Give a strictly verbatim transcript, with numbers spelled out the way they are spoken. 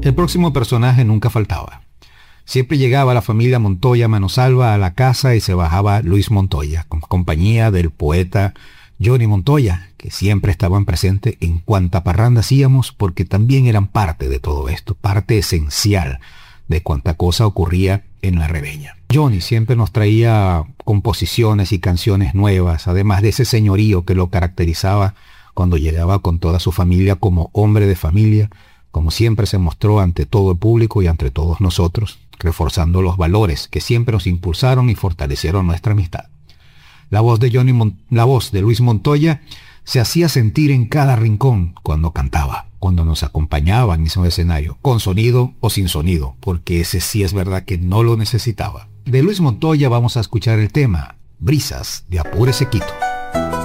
El próximo personaje nunca faltaba. Siempre llegaba la familia Montoya Manosalva a la casa y se bajaba Luis Montoya, con compañía del poeta Johnny Montoya, que siempre estaban presentes en cuanta parranda hacíamos, porque también eran parte de todo esto, parte esencial de cuanta cosa ocurría en la rebeña. Johnny siempre nos traía composiciones y canciones nuevas, además de ese señorío que lo caracterizaba cuando llegaba con toda su familia como hombre de familia, como siempre se mostró ante todo el público y ante todos nosotros, reforzando los valores que siempre nos impulsaron y fortalecieron nuestra amistad. La voz de Johnny Mon- la voz de Luis Montoya se hacía sentir en cada rincón cuando cantaba, cuando nos acompañaba en ese escenario, con sonido o sin sonido, porque ese sí es verdad que no lo necesitaba. De Luis Montoya vamos a escuchar el tema Brisas de Apúrese Quito.